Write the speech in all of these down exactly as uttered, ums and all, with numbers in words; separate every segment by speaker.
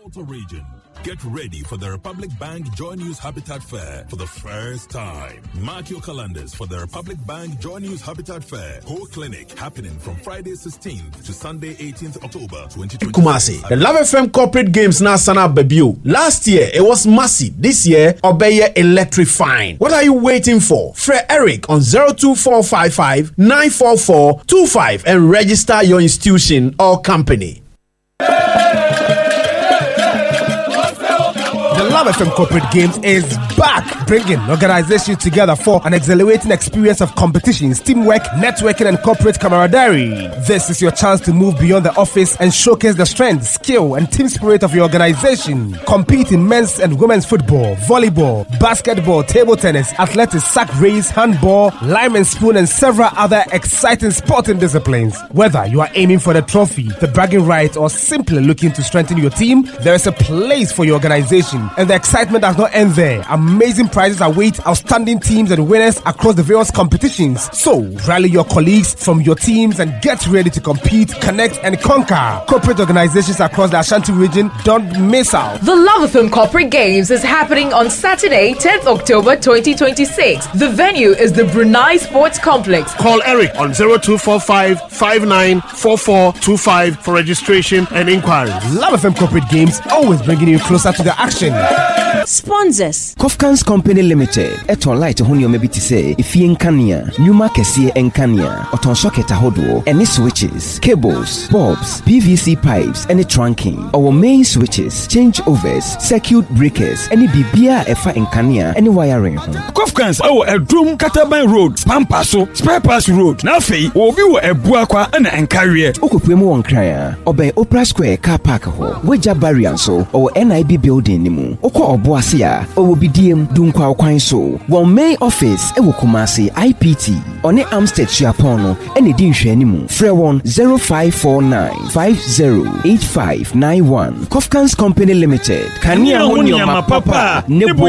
Speaker 1: Malta region. Get ready for the Republic Bank Joy News Habitat Fair for the first time. Mark your calendars for the Republic Bank Joy News Habitat Fair whole clinic happening from Friday sixteenth to Sunday eighteenth October twenty twenty.
Speaker 2: Kumasi, the Love F M Corporate Games now sana debut. Last year it was massive. This year Obeye electrifying. What are you waiting for? Fred Eric on zero two four five five nine four four two five and register your institution or company. The Love F M Corporate Games is back, bringing organizations together for an exhilarating experience of competitions, teamwork, networking, and corporate camaraderie. This is your chance to move beyond the office and showcase the strength, skill, and team spirit of your organization. Compete in men's and women's football, volleyball, basketball, table tennis, athletics, sack race, handball, lime and spoon, and several other exciting sporting disciplines. Whether you are aiming for the trophy, the bragging rights, or simply looking to strengthen your team, there is a place for your organization. And the excitement does not end there. Amazing prizes await outstanding teams and winners across the various competitions. So, rally your colleagues from your teams and get ready to compete, connect, and conquer. Corporate organizations across the Ashanti region, don't miss out.
Speaker 3: The Love F M Corporate Games is happening on Saturday, tenth October twenty twenty-six. The venue is the Brunei Sports Complex.
Speaker 4: Call Eric on zero two four five five nine four four two five for registration and inquiries.
Speaker 2: Love F M Corporate Games, always bringing you closer to the action.
Speaker 5: Sponsors Kofkans Company Limited. Eton light on your maybe to say if you enkania, Numa Kessie enkania, Oton socket ahodo, any switches, cables, bulbs, P V C pipes, any trunking, our main switches, changeovers, circuit breakers, any bibia efa enkania, any wiring.
Speaker 6: Kofkans our a drum Kataban Road, Pampaso, Spare Pass Road, Nafi, or we were a buakwa and an carrier.
Speaker 5: Okupemo on Cryer, obey Opera Square car park ho, Weja Barrianso, or N I B building nimu, Oko Oboasia, or be D M Dunkwa Quinso, one main office, Ewo Kumasi, I P T, on the Amstead Chiapono, any Dinshe animu, Frewon zero five four nine five zero eight five nine one. Kofkans Company Limited. Kania Hunyama Papa,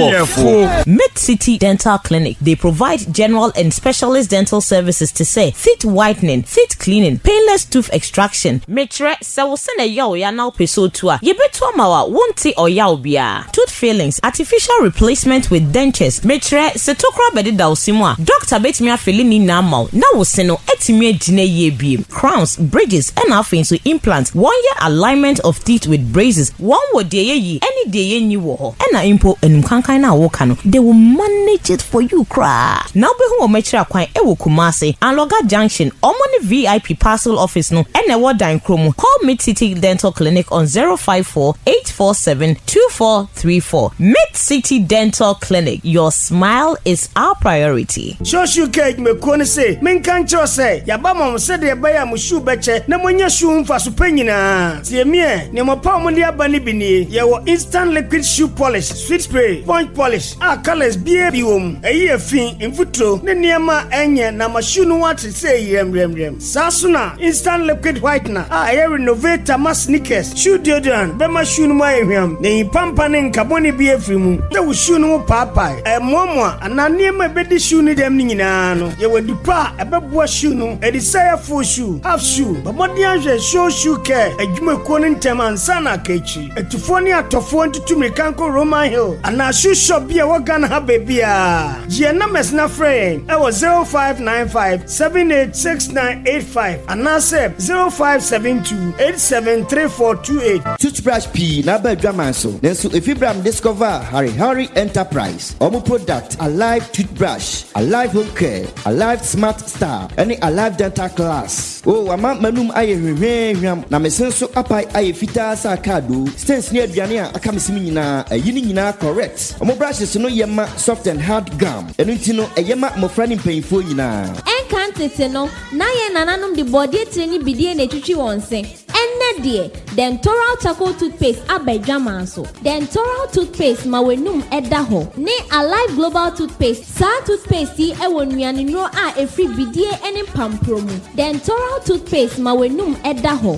Speaker 5: Nebo
Speaker 7: Mid City Dental Clinic. They provide general and specialist dental services to say teeth whitening, teeth cleaning, painless tooth extraction. Metre Sawusene Yao ya now peso tua. Yebetua mawa won't or yao bia. Tooth fillings, artificial replacement with dentures. Metre Setokra Bedida Osimwa. Doctor Betmia Felini Namau. Now Seno Etimie Jine Ye Beam. Crowns, bridges, and half to implants. One year alignment of teeth with braces. One word day ye any day ye new war. And a impo and Mkankaina Wokano. They will manage it for you, cry. Now be who metra quite Ewo Kumasi and Loga Junction. Omoni V I P parcel office no and a word dine chromo. Call Mid City Dental Clinic on zero five four eight four seven two four three four. Mid City Dental Clinic. Your smile is our priority.
Speaker 8: Shoshu cake me kone say, men can't just say, Yabama said the baya mushu beche, na mwenye shoe for supenina. See me, Nemo Palmondia Banibini, Yawa instant liquid shoe polish, sweet spray, point polish, our colors B A B um, a year fin in futro, Neniama Anya, Namashunu what to say, Yem Rem Rem. Sasuna, instant liquid whitener, I air innovator my sneakers, shoe deodorant, Bema shoe my him, Nei Pampanin Caboni B A Frimu, they will shoe no papa, a momo, and I near my beddy shoe need them Ninano. You will depart a babwa shoe no, a desire full shoe, half shoe, but what the answer show shoe care, a Jumaconin Teman Sana Kechi, a Tufonia Tofon to Mekanko Roman Hill, and our shoe shop be a wakan have baby. Gianamas na frame, I was zero five nine five seven eight six nine eight five, and now say zero five seven two eight seven three four two eight.
Speaker 9: Toothbrush P, Naba Dramanso, then so if you discover Harry Harry Enterprise, Omo product, Alive Toothbrush, Alive Home Care, Alive Smart Star, any Alive Dental Class. Oh, I'm not manum aye rem, na mesenso apai aye fita sa kado, stance near Diania, a camisimina, a yinina correct. Omo brushes no yama soft and hard gum, and intino a yama mo friendly painful yina.
Speaker 10: Encantete no, na ye nananum the body training bidi and etuchi wonse. Enne die, Dentoral Charcoal Toothpaste abai jamanso. Dentoral Toothpaste mawenum edaho. Ne Alive Global Toothpaste, sa toothpaste si ewo nuani no a efri bidie ene pampromu. Dentoral Toothpaste mawenum edaho. Eno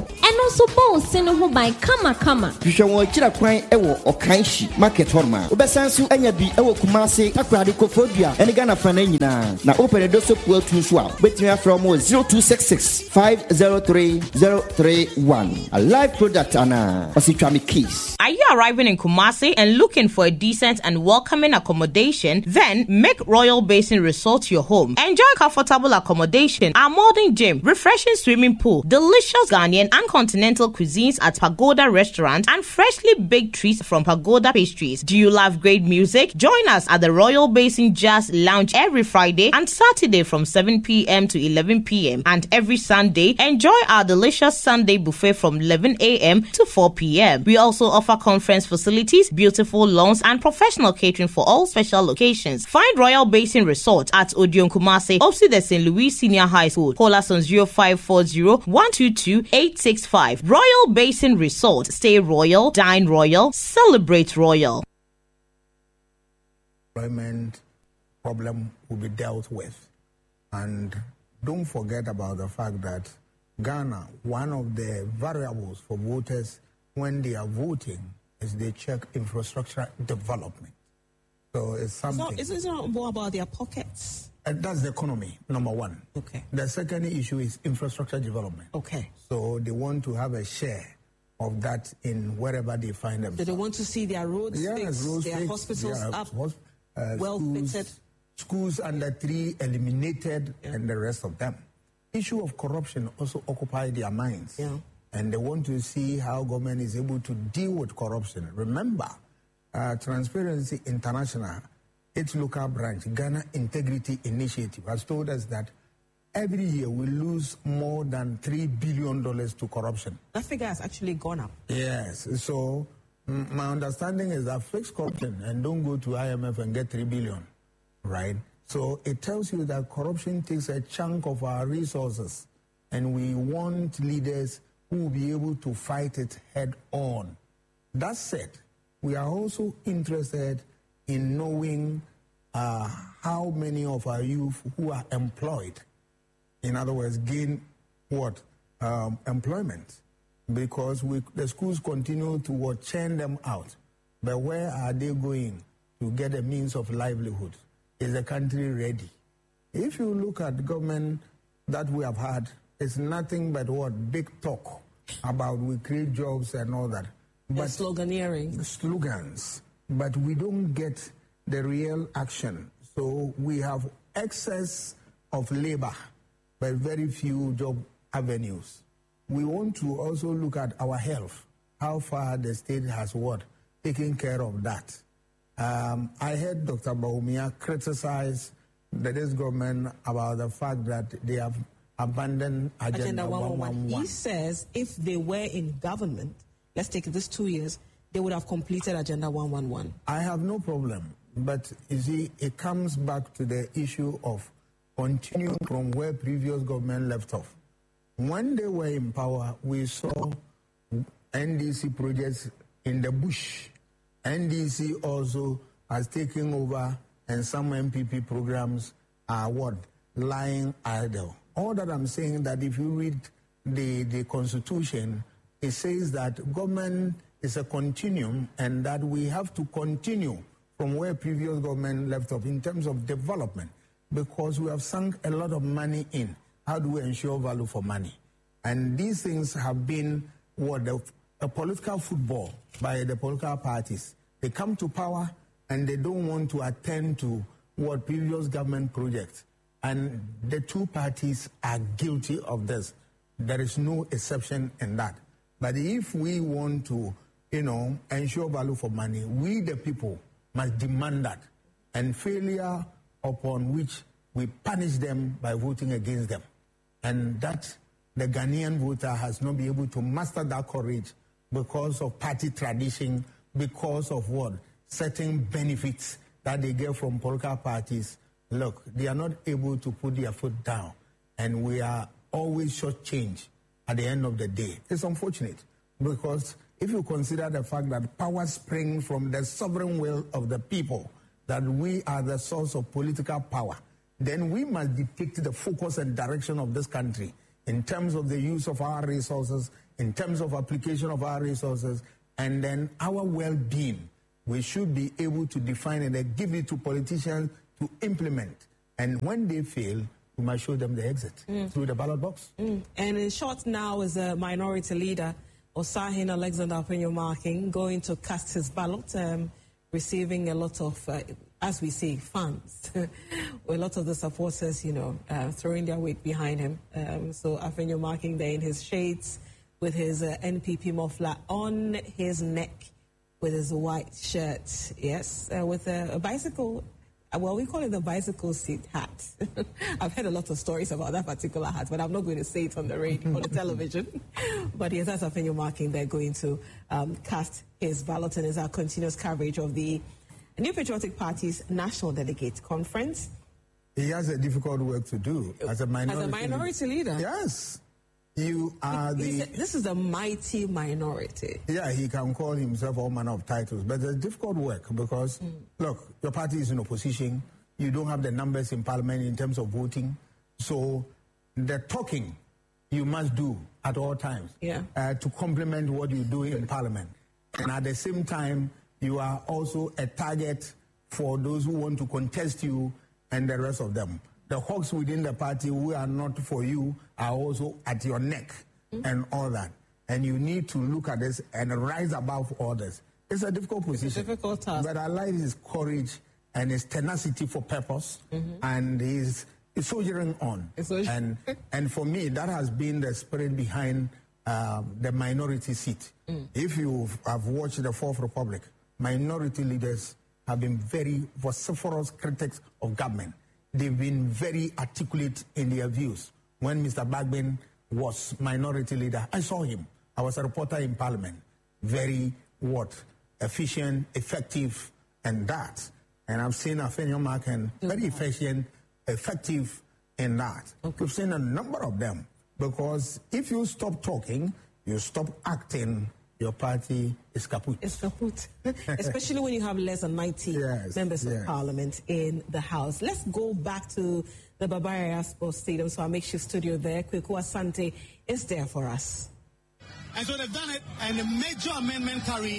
Speaker 10: nso bɔ ose no ho ban kama kama.
Speaker 9: hwehwɛ wɔn akyira kwan ɛwɔ Ɔkanhyi market hɔnom a wobɛsan so anya bi ɛwɔ Kumase Takoradi Kofodua ɛne Ghana fa na nyinaa na wopɛ ne doso po atu nso a wobɛtumi afrɛ mo zero two six six five zero three zero three one. A live product ana Ositwami Keys.
Speaker 7: Are you arriving in Kumasi and looking for a decent and welcoming accommodation? Then make Royal Basin Resort your home. Enjoy comfortable accommodation, a modern gym, refreshing swimming pool, delicious Ghanaian and continental cuisines at Pagoda Restaurant, and freshly baked treats from Pagoda Pastries. Do you love great music? Join us at the Royal Basin Jazz Lounge every Friday and Saturday from seven p.m. to eleven p.m. and every Sunday. Enjoy our delicious Sunday buffet from eleven a.m. to four p.m. We also offer conference facilities, beautiful lawns, and professional catering for all special occasions. Find Royal Basin Resort at Odion Kumasi, opposite the Saint Louis Senior High School. Call us on zero five four zero, one two two, eight six five. Royal Basin Resort. Stay royal, dine royal, celebrate royal.
Speaker 11: Employment problem will be dealt with. And don't forget about the fact that Ghana, one of the variables for voters when they are voting is they check infrastructure development. So it's something.
Speaker 12: So is it not more about their pockets?
Speaker 11: And that's the economy, number one.
Speaker 12: Okay.
Speaker 11: The second issue is infrastructure development.
Speaker 12: Okay.
Speaker 11: So they want to have a share of that in wherever they find themselves.
Speaker 12: Do they want to see their roads
Speaker 11: yes,
Speaker 12: fixed,
Speaker 11: roads
Speaker 12: their
Speaker 11: fixed,
Speaker 12: hospitals
Speaker 11: their
Speaker 12: up,
Speaker 11: hosp- uh,
Speaker 12: well
Speaker 11: schools,
Speaker 12: fitted?
Speaker 11: Schools under three eliminated,
Speaker 12: yeah.
Speaker 11: and the rest of them. Issue of corruption also occupy their minds.
Speaker 12: Yeah.
Speaker 11: And they want to see how government is able to deal with corruption. Remember, uh, Transparency International, its local branch, Ghana Integrity Initiative, has told us that every year we lose more than three billion dollars to corruption.
Speaker 12: That figure has actually gone up.
Speaker 11: Yes. So m- my understanding is that fix corruption and don't go to I M F and get three billion dollars, right? So it tells you that corruption takes a chunk of our resources, and we want leaders who will be able to fight it head on. That said, we are also interested in knowing uh, how many of our youth who are employed, in other words, gain what? Um, employment. Because we, the schools continue to what, churn them out. But where are they going to get a means of livelihood? Is the country ready? If you look at the government that we have had, it's nothing but what? Big talk about we create jobs and all that.
Speaker 12: But sloganeering.
Speaker 11: Slogans. But we don't get the real action. So we have excess of labor, but very few job avenues. We want to also look at our health, how far the state has what, taken care of that. Um, I heard Doctor Bawumia criticize the this government about the fact that they have abandoned Agenda, Agenda one one one.
Speaker 12: He says if they were in government, let's take this two years, they would have completed Agenda one one one.
Speaker 11: I have no problem. But you see, it comes back to the issue of continuing from where previous government left off. When they were in power, we saw N D C projects in the bush. N D C also has taken over, and some M P P programs are what? Lying idle. All that I'm saying that if you read the, the Constitution, it says that government is a continuum and that we have to continue from where previous government left off in terms of development, because we have sunk a lot of money in. How do we ensure value for money? And these things have been what the, a political football by the political parties. They come to power and they don't want to attend to what previous government projects. And the two parties are guilty of this. There is no exception in that. But if we want to, you know, ensure value for money, we the people must demand that, and failure upon which we punish them by voting against them. And that the Ghanaian voter has not been able to master that courage because of party tradition, because of what? Certain benefits that they get from political parties. Look, they are not able to put their foot down, and we are always shortchanged at the end of the day. It's unfortunate, because if you consider the fact that power springs from the sovereign will of the people, that we are the source of political power, then we must dictate the focus and direction of this country in terms of the use of our resources, in terms of application of our resources, and then our well-being. We should be able to define and then give it to politicians to implement. And when they fail, we must show them the exit mm. through the ballot box.
Speaker 12: Mm. And in short now is a minority leader, Osahin Alexander Afenyo-Markin, going to cast his ballot, um, receiving a lot of, uh, as we say, funds. A lot of the supporters, you know, uh, throwing their weight behind him. Um, so Afenyo-Markin there in his shades with his uh, N P P muffler on his neck with his white shirt, yes, uh, with a, a bicycle. Well, we call it the bicycle seat hat. I've heard a lot of stories about that particular hat, but I'm not going to say it on the radio, on the television. But yes, that's Afenyo-Markin. They're going to um, cast his ballot, and is our continuous coverage of the New Patriotic Party's National Delegate Conference.
Speaker 11: He has a difficult work to do as a minority,
Speaker 12: as a minority leader. leader.
Speaker 11: Yes. You are the...
Speaker 12: A, this is a mighty minority.
Speaker 11: Yeah, he can call himself all manner of titles, but it's difficult work because, mm. look, your party is in opposition. You don't have the numbers in parliament in terms of voting. So the talking you must do at all times
Speaker 12: yeah.
Speaker 11: uh, to complement what you do in parliament. And at the same time, you are also a target for those who want to contest you and the rest of them. The hawks within the party who are not for you are also at your neck mm-hmm. and all that. And you need to look at this and rise above others. It's a difficult position.
Speaker 12: It's a difficult task.
Speaker 11: But I like his courage and his tenacity for purpose mm-hmm. and his, his soldiering on. and and for me, that has been the spirit behind um, the minority seat. Mm. If you have watched the Fourth Republic, minority leaders have been very vociferous critics of government. They've been very articulate in their views. When Mister Bagbin was minority leader, I saw him. I was a reporter in Parliament. Very, what, efficient, effective, and that. And I've seen Afenyo-Markin very efficient, effective in that. Okay. We've seen a number of them. Because if you stop talking, you stop acting, your party is kaput.
Speaker 12: It's kaput. Especially when you have less than ninety yes, members yes. of parliament in the House. Let's go back to the Baba Yara Sports Stadium. So our makeshift studio there, Kweku Asante, is there for us.
Speaker 13: And so they've done it, and the major amendment carried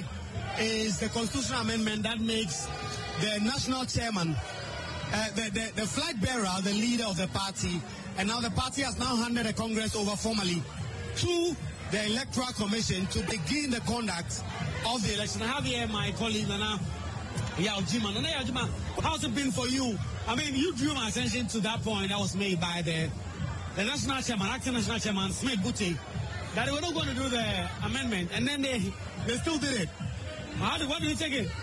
Speaker 13: is the constitutional amendment that makes the national chairman, uh, the, the, the flag bearer, the leader of the party. And now the party has now handed the Congress over formally to the Electoral Commission to begin the conduct of the election. I have here my colleague Nana Yaojima. Nana Yaojima, how's it been for you? I mean, you drew my attention to that point that was made by the the national chairman, acting national chairman Smith Butte, that they were not going to do the amendment, and then they they still did it. How did, what did you take it?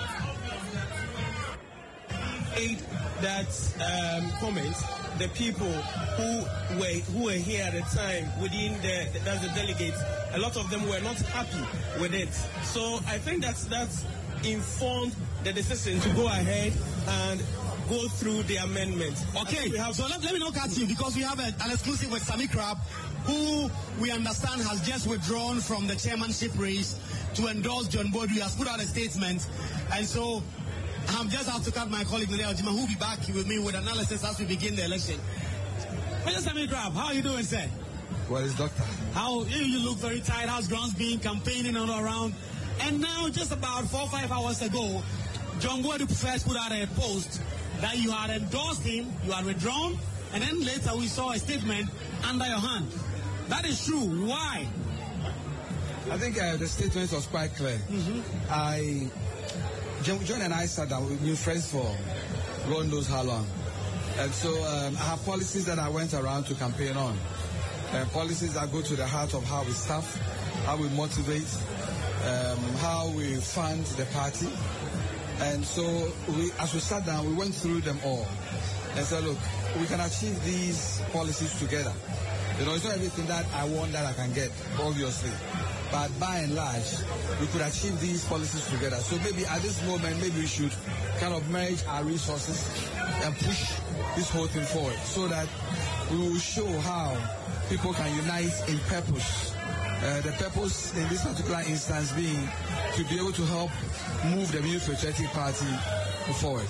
Speaker 14: Aid that um, comment. The people who were who were here at the time within the that's the delegates, a lot of them were not happy with it. So I think that's that's informed the decision to go ahead and go through the amendment.
Speaker 13: Okay, so let, let me not cut you because we have a, an exclusive with Sammy Crab, who we understand has just withdrawn from the chairmanship race to endorse John Bodu. He has put out a statement, and so I'm just have to cut my colleague Nana Yaojima, who will be back with me with analysis as we begin the election. Mister Sammy Crab, how are you doing, sir?
Speaker 15: Well, it's doctor.
Speaker 13: How you look very tired. How's grounds been campaigning all around? And now, just about four or five hours ago, John Bodu first put out a post that you had endorsed him, you had withdrawn, and then later we saw a statement under your hand. That is true. Why?
Speaker 15: I think uh, the statement was quite clear. Mm-hmm. I. John and I sat down, we've been friends for God knows how long. And so um, I have policies that I went around to campaign on. And policies that go to the heart of how we staff, how we motivate, um, how we fund the party. And so we, as we sat down, we went through them all and said, look, we can achieve these policies together. You know, it's not everything that I want that I can get, obviously. But by and large, we could achieve these policies together. So maybe at this moment, maybe we should kind of merge our resources and push this whole thing forward so that we will show how people can unite in purpose. Uh, the purpose in this particular instance being to be able to help move the New Patriotic Party forward.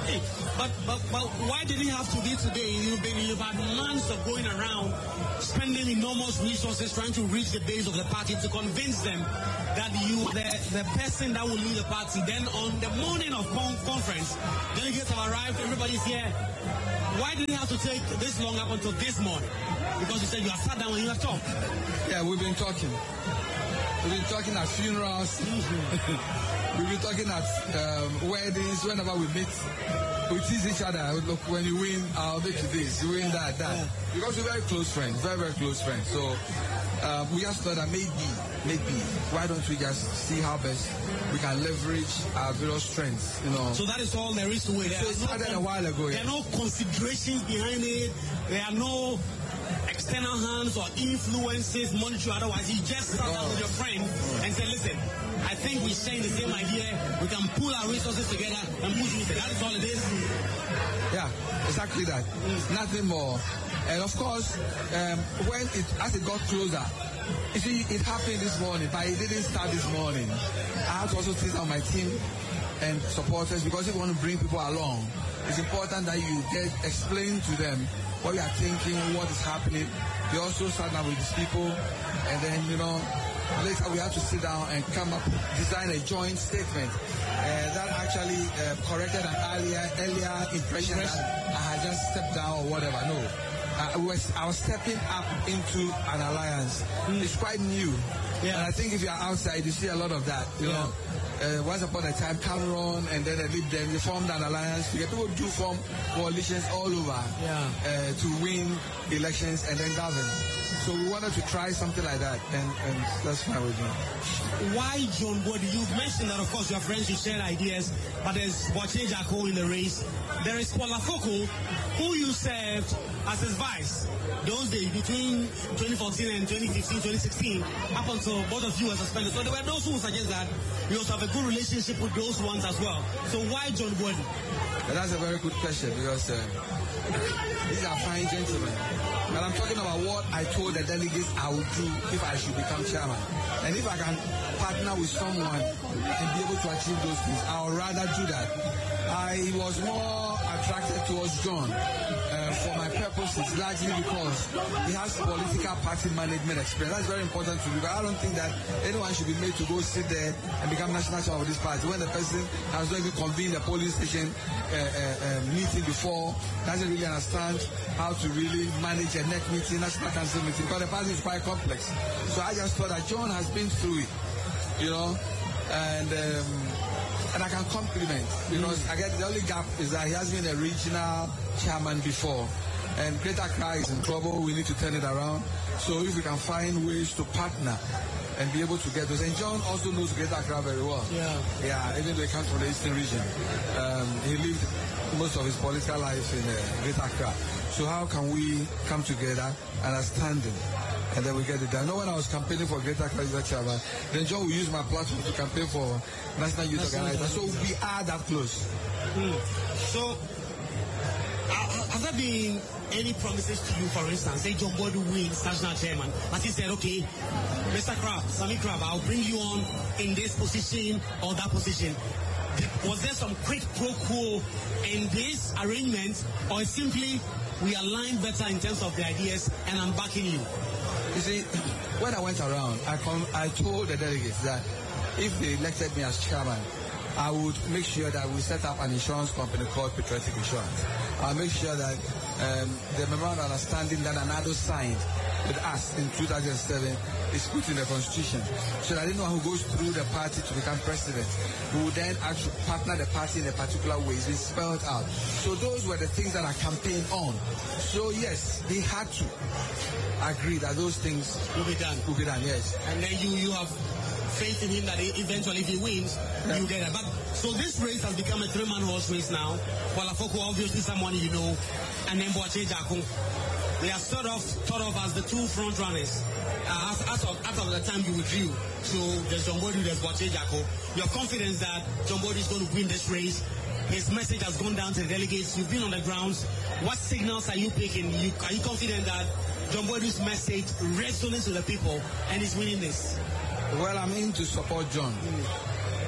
Speaker 13: Hey, but, but but why did it have to be today? You've been you've had months of going around, spending enormous resources trying to reach the base of the party to convince them that you the the person that will lead the party. Then on the morning of con- conference, delegates have arrived. Everybody's here. Why did it have to take this long up until this morning? Because you said you have sat down and you have talked.
Speaker 15: Yeah, we've been talking. We've been talking at funerals. We've been talking at um, weddings. Whenever we meet, we tease each other. Look, when you win, I'll make you this. You win that, that. Yeah. Because we're very close friends, very, very close friends. So um, we just thought that maybe, maybe, why don't we just see how best we can leverage our various strengths, you know.
Speaker 13: So that is all there is to it.
Speaker 15: So it started no, a while ago.
Speaker 13: There
Speaker 15: yeah.
Speaker 13: are no considerations behind it. There are no external hands or influences, monetary, otherwise. You just sat down with your friend and said, listen, I think we're sharing the same idea. We can pool our resources together and push it. That is all it is.
Speaker 15: Yeah, exactly that. Mm. Nothing more. And of course, um, when it as it got closer, you see, it happened this morning, but it didn't start this morning. I have to also sit on my team and supporters, because if you want to bring people along, it's important that you get explain to them what you are thinking, what is happening. We also sat down with these people, and then, you know, later we have to sit down and come up, design a joint statement uh, that actually uh, corrected an earlier earlier impression that I had just stepped down or whatever. No, uh, I, was, I was stepping up into an alliance. Mm. It's quite new, yeah. And I think if you are outside, you see a lot of that. You yeah. know, uh, once upon a time, Cameron and then they lead them, they formed an alliance. People do form coalitions all over yeah. uh, to win elections and then govern. So we wanted to try something like that, and, and that's fine with me.
Speaker 13: Why John Body? You've mentioned that, of course, your friends, you share ideas, but there's Boakye Agyarko in the race. There is Paul Afoko, who you served as his vice those days between twenty fourteen and twenty fifteen, twenty sixteen, up until both of you were suspended. So there were those who suggest that you also have a good relationship with those ones as well. So why John Body?
Speaker 15: Well, that's a very good question, because uh, these are fine gentlemen. And I'm talking about what I told the delegates I would do if I should become chairman. And if I can partner with someone and be able to achieve those things, I would rather do that. I was more attracted towards John uh, for my purposes, largely because he has political party management experience. That's very important to me, but I don't think that anyone should be made to go sit there and become national chairman of this party when the person has not even convened a polling station uh, uh, uh, meeting before, doesn't really understand how to really manage a neck meeting, national council meeting, because the party is quite complex. So I just thought that John has been through it, you know, and um, and I can compliment, because mm. I guess the only gap is that he has been a regional chairman before, and Greater Accra is in trouble. We need to turn it around. So if we can find ways to partner and be able to get those, and John also knows Greater Accra very well. Yeah, yeah. Even though he comes from the Eastern region, um, he lived most of his political life in uh, Greater Accra. So how can we come together, understanding, and then we get it done? I know when I was campaigning for Greater Accra as a chairman, then John will use my platform to campaign for National Youth Organizer. So we are that close.
Speaker 13: Mm. So uh, has there been any promises to you, for instance, say John Body wins national chairman, but he said, okay, Mister Crab, Sammy Crab, I'll bring you on in this position or that position. Was there some quick pro quo in this arrangement, or simply we align better in terms of the ideas and I'm backing you?
Speaker 15: You see, when I went around, I, com- I told the delegates that if they elected me as chairman, I would make sure that we set up an insurance company called Patriotic Insurance. I'll make sure that um, the memorandum of understanding that Anado signed with us in two thousand seven is put in the constitution, so that anyone who goes through the party to become president will then actually partner the party in a particular way. It's been spelled out. So those were the things that I campaigned on. So yes, they had to agree that those things
Speaker 13: will be done.
Speaker 15: Will be done, yes.
Speaker 13: And then you you have faith in him that eventually, if he wins, yeah. you get it. But so this race has become a three-man horse race now. Paul Afoko, obviously someone you know, and then Boakye Agyarko. They are sort of thought of as the two front runners. Uh, as, as, of, as of the time you withdrew, so there's John Body, there's Boakye Agyarko. Your confidence that John Body is going to win this race. His message has gone down to the delegates. You've been on the grounds. What signals are you picking? You, are you confident that John Body's message resonates with the people and is winning this?
Speaker 15: Well, I'm in to support John. Mm.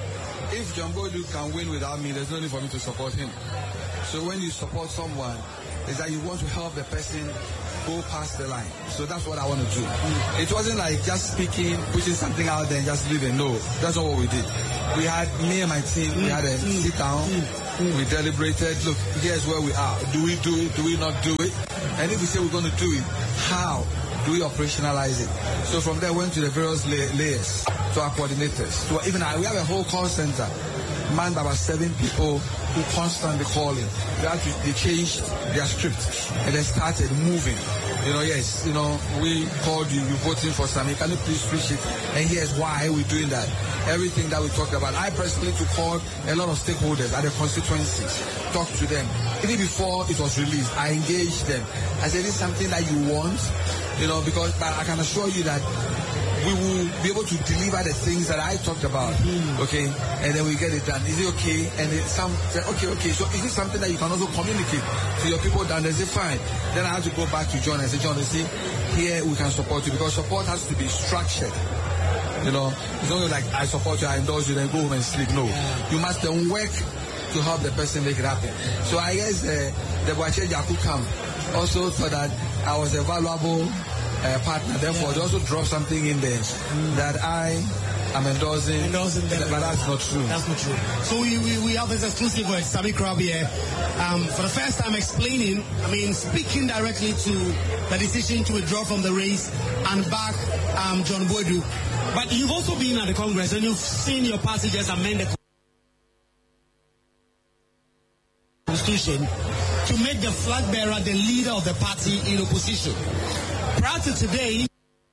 Speaker 15: if John Boydu can win without me, there's no need for me to support him. So when you support someone, is that you want to help the person go past the line. So that's what I want to do. Mm. It wasn't like just speaking, pushing something out there and just leaving. No, that's not what we did. We had, me and my team, mm. we had a mm. sit down, mm. we deliberated, look, here's where we are. Do we do it? Do we not do it? And if we say we're going to do it, how do we operationalize it? So from there, went to the various la- layers, to our coordinators, to even our, we have a whole call center manned by about seven people who constantly calling. They, had to, they changed their script and they started moving. You know, yes, you know, we called you, you voting for something. Can you please switch it? And here's why we're doing that. Everything that we talked about. I personally to call a lot of stakeholders at the constituencies, talk to them. Even before it was released, I engaged them. I said, is something that you want? You know, because but I can assure you that we will be able to deliver the things that I talked about, mm. okay, and then we get it done. Is it okay? And then some say, okay, okay, so is this something that you can also communicate to your people down there? They say, fine. Then I have to go back to John and say, John, you see, here we can support you, because support has to be structured. You know, it's not like I support you, I endorse you, then go home and sleep. No, yeah. You must then work to help the person make it happen. So I guess uh, the Boache Jaku camp also thought that I was a valuable Uh, partner, therefore yeah. they also drop something in there mm. that I am endorsing, endorsing them, but that's not true.
Speaker 13: That's not true. So we, we, we have this exclusive with Sami Crab here, um, for the first time explaining, I mean, speaking directly to the decision to withdraw from the race and back um, John Boydu. But you've also been at the Congress and you've seen your party just amend the Constitution to make the flag bearer the leader of the party in opposition. Prior to today,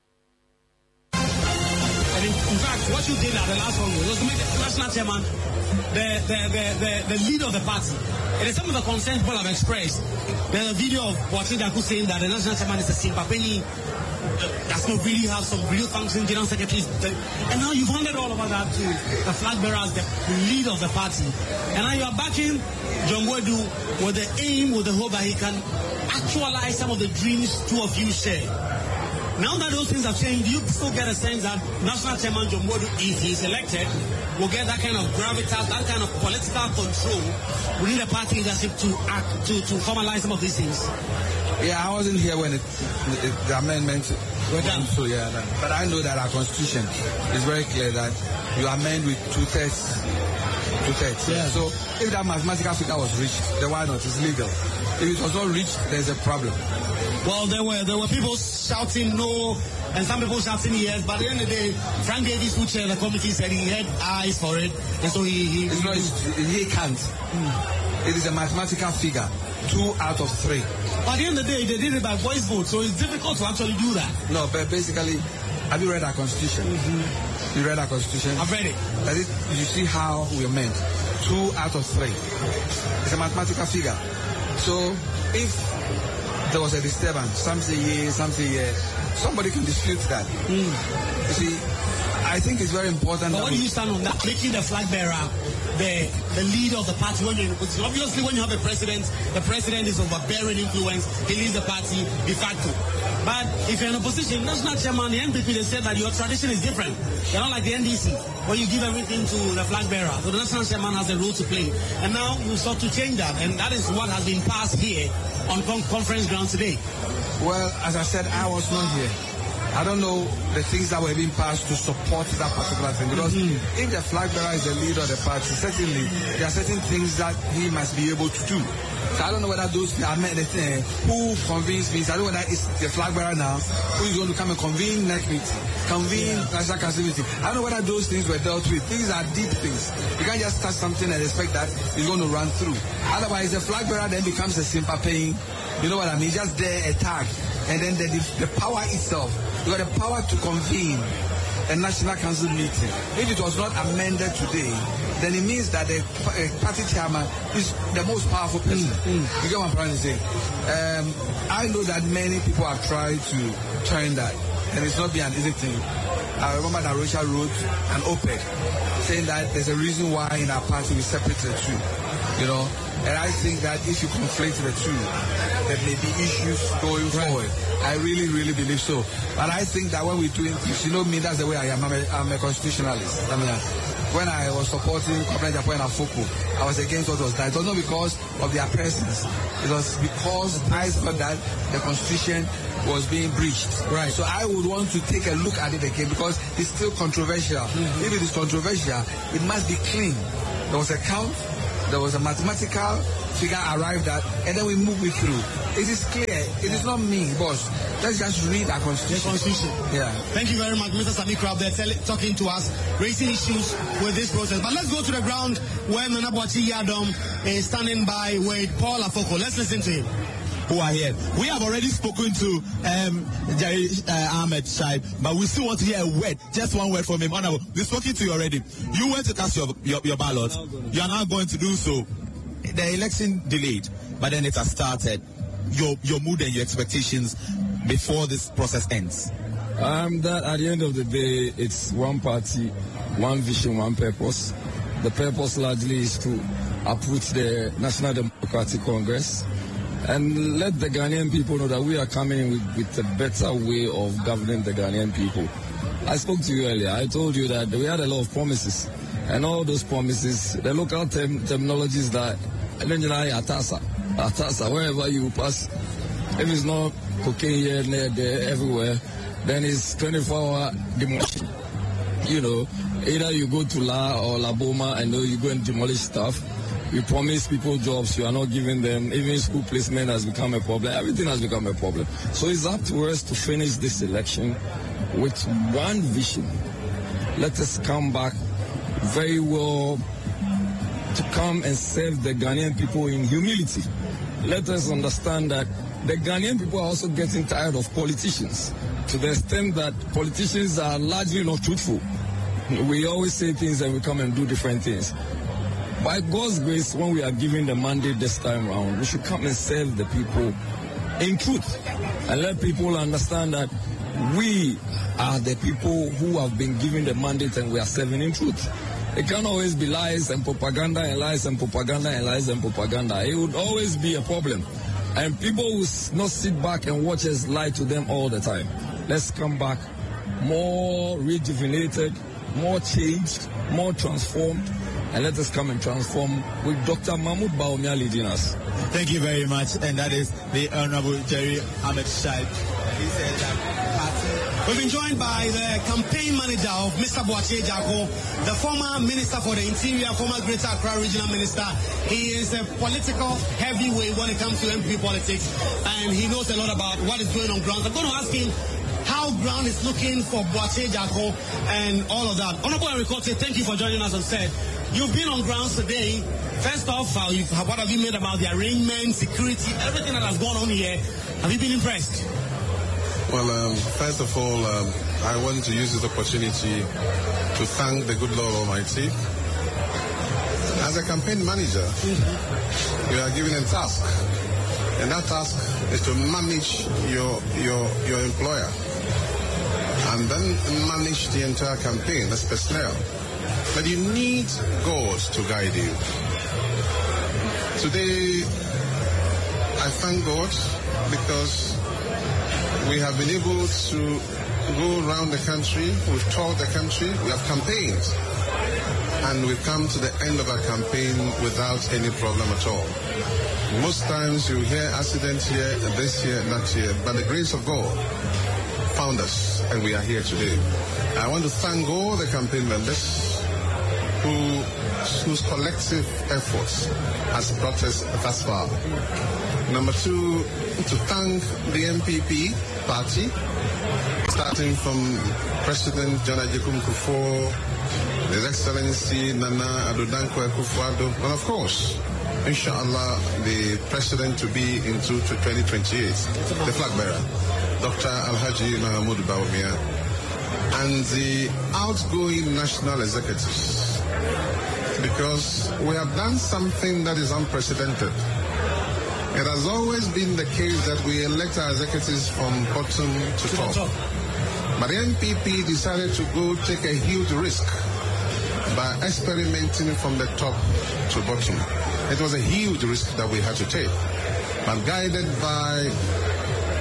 Speaker 13: and in, in fact, what you did at the last Congress was to make the national chairman the, the, the, the, the leader of the party. It is some of the concerns people have expressed. There's a video of Boache Jaku saying that the national chairman is a simpapeni, does not really have some real function, general secretaries. And now you've handed all of that to the flag bearer as the leader of the party. And now you are backing John Boydu with the aim, with the hope that he can actualize some of the dreams two of you share. Now that those things have changed, do you still get a sense that National Chairman John Boydu, if he's elected, will get that kind of gravitas, that kind of political control within the party leadership to act, to, to formalize some of these things?
Speaker 15: Yeah, I wasn't here when it, it, the amendment went done. So yeah, but I know that our constitution is very clear that you amend with two thirds. Two thirds. Yeah. So if that mathematical figure was reached, then why not? It's legal. If it was not reached, there's a problem.
Speaker 13: Well, there were there were people shouting no, and some people shouting yes. But at the end of the day, Frank Davis, who chaired the committee, said he had eyes for it, and so he he,
Speaker 15: it's not, he can't. Hmm. It is a mathematical figure. Two out of three.
Speaker 13: But at the end of the day, they did it by voice vote, so it's difficult to actually do that.
Speaker 15: No, but basically, have you read our constitution? Mm-hmm. You read our constitution?
Speaker 13: I've read it.
Speaker 15: That is, you see how we are meant. Two out of three. It's a mathematical figure. So if there was a disturbance, some say yes, some say yes, somebody can dispute that. Mm. You see, I think it's very important.
Speaker 13: But what do you stand on that? Making the flag bearer the the leader of the party when you're in opposition. Obviously, when you have a president, the president is overbearing influence. He leads the party de facto. But if you're in opposition, national chairman, the N P P, they said that your tradition is different. You're not like the N D C, where you give everything to the flag bearer. So the national chairman has a role to play. And now you start to change that. And that is what has been passed here on con- conference ground today.
Speaker 15: Well, as I said, I was not here. I don't know the things that were being passed to support that particular thing. Because mm-hmm. if the flag bearer is the leader of the party, certainly there are certain things that he must be able to do. So I don't know whether those I met the thing, who convinced me. So I don't know whether it's the flag bearer now who is going to come and convene next meeting, convene yeah. national council meeting. I don't know whether those things were dealt with. These are deep things. You can't just start something and expect that it's going to run through. Otherwise, the flag bearer then becomes a sympathy. You know what I mean? Just there a tag, and then the, the, the power itself. You got the power to convene a national council meeting. If it was not amended today, then it means that the uh, party chairman is the most powerful person. Mm, mm. You get what I'm trying to say? Um, I know that many people have tried to turn that, and it's not been an easy thing. I remember that Rachel wrote an op-ed saying that there's a reason why in our party we separate the two. You know, and I think that if you conflate the two, there may be issues going right. forward. I really, really believe so. But I think that when we're doing things, you know me, that's the way I am. I'm a, I'm a constitutionalist. I mean, when I was supporting Kwabena Japan and Afoko, I was against what was done. It was not because of their presence. It was because I thought that the constitution was being breached.
Speaker 11: Right.
Speaker 15: So I would want to take a look at it again because it's still controversial. Mm-hmm. If it is controversial, it must be clean. There was a count, there was a mathematical figure arrived at, and then we move it through. It is clear. It is not me, boss. Let's just read our constitution.
Speaker 13: The constitution.
Speaker 15: Yeah.
Speaker 13: Thank you very much, Mister Sami Krab, there tell, talking to us, raising issues with this process. But let's go to the ground where Nana Boakye Yiadom is standing by with Paul Afoko. Let's listen to him.
Speaker 16: Who are here. We have already spoken to um, Jerry uh, Ahmed Shaib, but we still want to hear a word, just one word from him. Honorable, we've spoken to you already. You went to cast your, your, your ballot. You are now going to do so. The election delayed, but then it has started. Your your mood and your expectations before this process ends.
Speaker 17: Um, that at the end of the day, it's one party, one vision, one purpose. The purpose largely is to uproot the National Democratic Congress and let the Ghanaian people know that we are coming with, with a better way of governing the Ghanaian people. I spoke to you earlier. I told you that we had a lot of promises. And all those promises, the local term, terminologies that, and then you know, Atasa, Atasa, wherever you pass, if it's not cocaine here, there, there, everywhere, then it's twenty-four hour demolition. You know, either you go to La or La Boma and you go and demolish stuff. You promise people jobs, you are not giving them. Even school placement has become a problem. Everything has become a problem. So it's up to us to finish this election with one vision. Let us come back very well to come and serve the Ghanaian people in humility. Let us understand that the Ghanaian people are also getting tired of politicians to the extent that politicians are largely not truthful. We always say things and we come and do different things. By God's grace, when we are given the mandate this time around, we should come and serve the people in truth and let people understand that we are the people who have been given the mandate and we are serving in truth. It can't always be lies and propaganda and lies and propaganda and lies and propaganda. It would always be a problem. And people will not sit back and watch us lie to them all the time. Let's come back more rejuvenated, more changed, more transformed, and let us come and transform with Doctor Mahmoud Bawumia leading us.
Speaker 16: Thank you very much. And that is the Honorable Jerry Ahmed Shaib. He said that
Speaker 13: we've been joined by the campaign manager of Mister Boakye Jako, the former Minister for the Interior, former Greater Accra Regional Minister. He is a political heavyweight when it comes to M P politics, and he knows a lot about what is going on ground. I'm going to ask him how ground is looking for Boakye Jako and all of that. Honorable Eric Otte, thank you for joining us on set. You've been on grounds today. First off, uh, you've, what have you made about the arrangement, security, everything that has gone on here? Have you been impressed?
Speaker 18: Well, um, first of all, um, I want to use this opportunity to thank the good Lord Almighty. As a campaign manager, mm-hmm. you are given a task, and that task is to manage your your your employer, and then manage the entire campaign as personnel. But you need God to guide you. Today, I thank God because we have been able to go around the country, we've toured the country, we have campaigned, and we've come to the end of our campaign without any problem at all. Most times you hear accidents here, this year, that year, but the grace of God found us, and we are here today. I want to thank all the campaign members who, whose collective efforts has brought us thus far. Number two, to thank the M P P party, starting from President John Agyekum Kufuor, His Excellency Nana Addo Dankwa Akufo-Addo, and of course, inshallah, the president to be into twenty twenty-eight, the flag bearer, Doctor Alhaji Mahmoud Bawumia, and the outgoing national executives, because we have done something that is unprecedented. It has always been the case that we elect our executives from bottom to top. But the M P P decided to go take a huge risk by experimenting from the top to bottom. It was a huge risk that we had to take. But guided by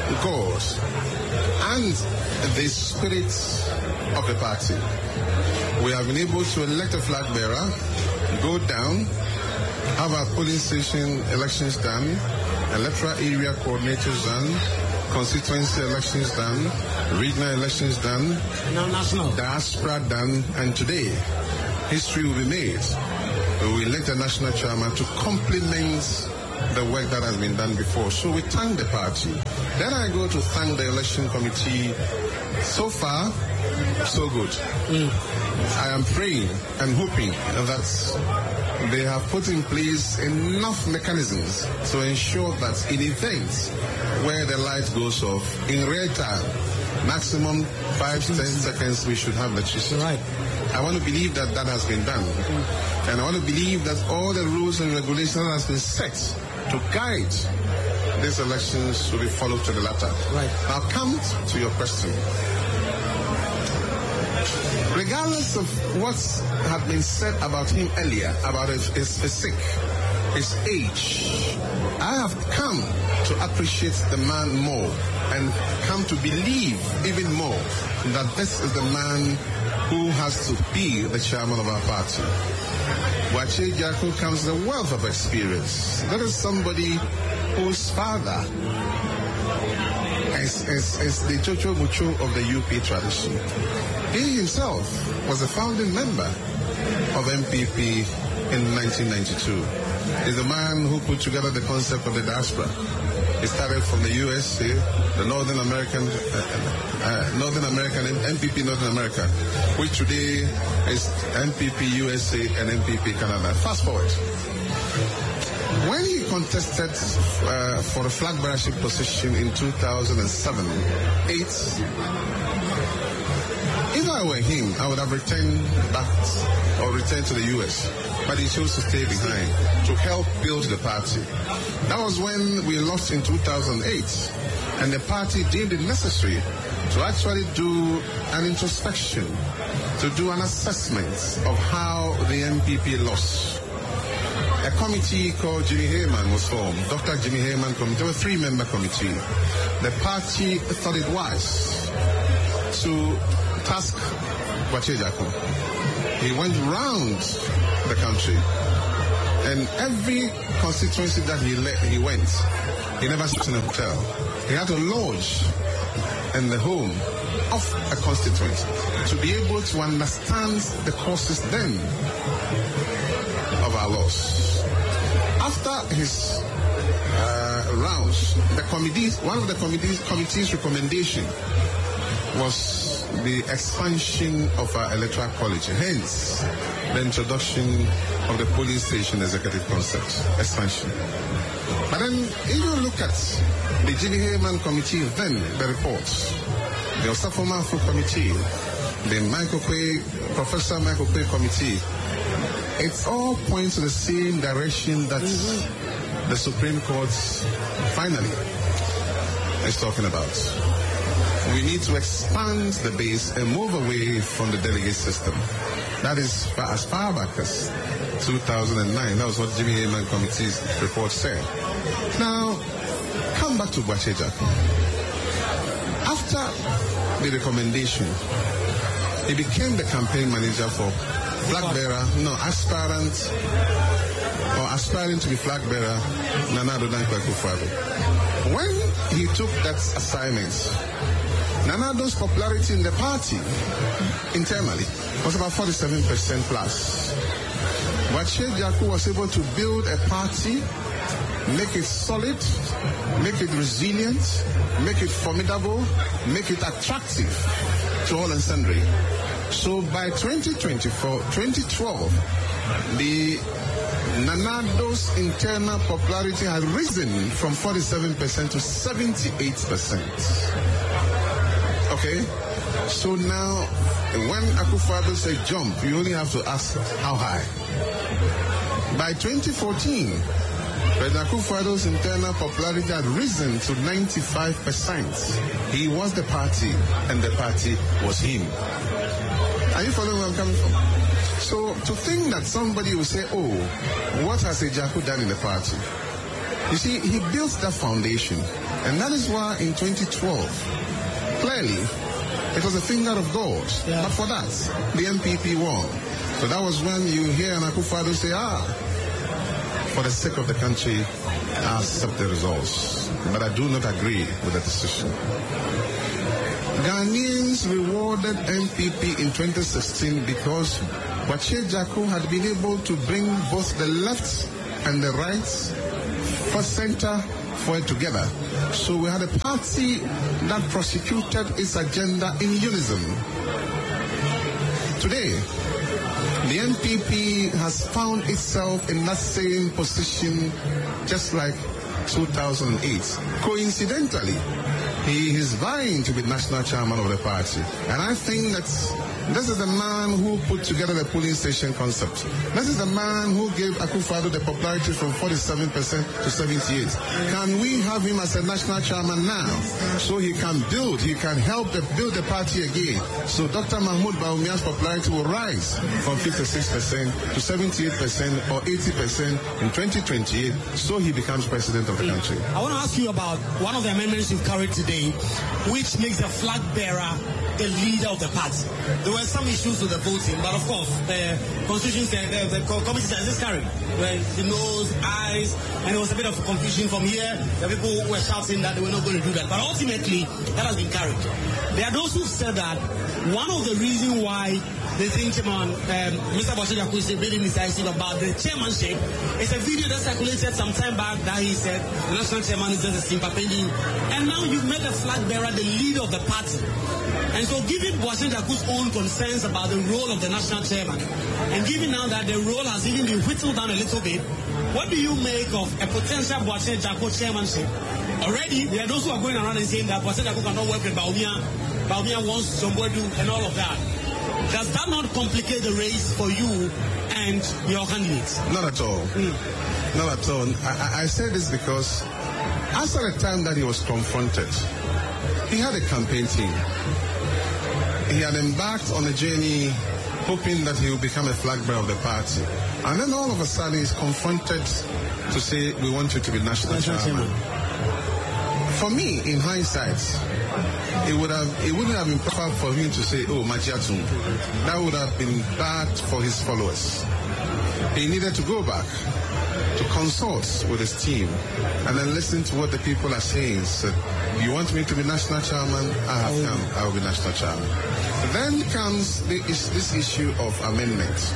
Speaker 18: God and the spirit of the party, We have been able to elect a flag bearer, go down, have our polling station elections done, electoral area coordinators done, constituency elections done, regional elections done,
Speaker 8: national
Speaker 18: diaspora done, and today history will be made. We will elect a national chairman to complement the work that has been done before. So we thank the party. Then I go to thank the election committee. So far, so good. Mm. I am praying and hoping that they have put in place enough mechanisms to ensure that in events where the light goes off, in real time, maximum five to ten seconds, we should have electricity. Right. I want to believe that that has been done. Mm. And I want to believe that all the rules and regulations that has been set to guide these elections will be followed to the latter. Right. Now come to your question. Regardless of what had been said about him earlier, about his, his physique, his age, I have come to appreciate the man more and come to believe even more that this is the man who has to be the chairman of our party. Boakye Agyarko comes with a wealth of experience. That is somebody whose father is, is, is the Chocho Mucho of the U P tradition. He himself was a founding member of M P P in nineteen ninety-two. He's the man who put together the concept of the diaspora. He started from the U S A, the Northern American, uh, uh, Northern American M P P Northern America, which today is M P P U S A and M P P Canada. Fast forward. When he contested uh, for the flag bearership position in two thousand seven, eight, if I were him, I would have returned back or returned to the U S. But he chose to stay behind to help build the party. That was when we lost in two thousand eight, and the party deemed it necessary to actually do an introspection, to do an assessment of how the M P P lost. A committee called Jimmy Heyman was formed, Doctor Jimmy Heyman Committee. There were a three-member committee. The party thought it wise to task Boakye Agyarko. He went round the country, and every constituency that he le- he went, he never stayed in a hotel. He had to lodge in the home of a constituent to be able to understand the causes then of our loss. After his uh, rounds, the committees, one of the committees, committee's recommendation was the expansion of our electoral college, hence the introduction of the polling station executive concept, expansion. But then, if you look at the Jimmy Heyman committee, then the reports, the Osafo-Manfo committee, the Michael Quay, Professor Michael Quay committee, it all points to the same direction that mm-hmm. the Supreme Court finally is talking about. We need to expand the base and move away from the delegate system. That is far, as far back as two thousand nine. That was what Jimmy Heyman Committee's report said. Now, come back to Boakye Agyarko. After the recommendation, he became the campaign manager for flag bearer, no, aspirant or aspiring to be flag bearer, Nana Addo Dankwa Akufo-Addo. When he took that assignment, Nana Addo's popularity in the party internally was about forty-seven percent plus. Boakye Agyarko was able to build a party, make it solid, make it resilient, make it formidable, make it attractive to all and sundry. So by twenty twenty-four, twenty twelve, the Nana Addo's internal popularity had risen from forty-seven percent to seventy-eight percent. Okay? So now, when Akufo-Addo said jump, you only have to ask how high. By twenty fourteen, President Akufo-Addo's internal popularity had risen to ninety-five percent. He was the party, and the party was him. Are you following where I'm coming from? So to think that somebody will say, oh, what has Agyarko done in the party? You see, he built that foundation. And that is why in twenty twelve, clearly, It was a finger of God. Yeah. But for that, the M P P won. So that was when you hear an Akufo-Addo say, ah, for the sake of the country, I accept the results. But I do not agree with the decision. Ghanaians rewarded M P P in twenty sixteen because Boakye Jaku had been able to bring both the left and the right for center for it together. So we had a party that prosecuted its agenda in unison. Today, the N P P has found itself in that same position just like two thousand eight. Coincidentally, he is vying to be national chairman of the party. And I think that this is the man who put together the polling station concept. This is the man who gave Akufo-Addo the popularity from forty-seven percent to seventy-eight. Can we have him as a national chairman now so he can build, he can help the, build the party again? So Doctor Mahmoud Bawumia's popularity will rise from fifty-six percent to seventy-eight percent or eighty percent in twenty twenty-eight so he becomes president of the country.
Speaker 13: I want to ask you about one of the amendments you've carried today, which makes the flag bearer the leader of the party. There were some issues with the voting, but of course, the constitution said, the, the committee said this carried. Well, the nose, eyes, and there was a bit of confusion from here. The people were shouting that they were not going to do that. But ultimately, that has been carried. There are those who said that one of the reasons why they think Chairman, um, Mister Boakye Jaku is very indecisive about the chairmanship is a video that circulated some time back that he said the national chairman is just a simple pending. And now you've made the flag bearer the leader of the party. And so given Boakye Jaku's own concerns about the role of the national chairman, and given now that the role has even been whittled down a little bit, what do you make of a potential Boakye Jaku chairmanship? Already, there are those who are going around and saying that Boakye Jaku cannot work with Bawumia, Bawumia wants somebody and all of that. Does that not complicate the race for you and your candidates?
Speaker 18: Not at all. Mm. Not at all. I, I say this because after the time that he was confronted, he had a campaign team. He had embarked on a journey hoping that he would become a flag bearer of the party. And then all of a sudden he's confronted to say, we want you to be national, national chairman. chairman. For me, in hindsight, it would have it wouldn't have been proper for him to say, oh, Majiatum. That would have been bad for his followers. He needed to go back to consult with his team and then listen to what the people are saying. So, you want me to be national chairman? I have come. I will be national chairman. Then comes the, this issue of amendments.